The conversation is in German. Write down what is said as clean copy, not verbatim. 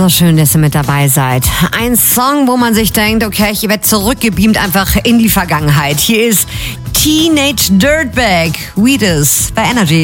So schön, dass ihr mit dabei seid. Ein Song, wo man sich denkt, okay, ich werde zurückgebeamt einfach in die Vergangenheit. Hier ist Teenage Dirtbag, Weedus bei Energy.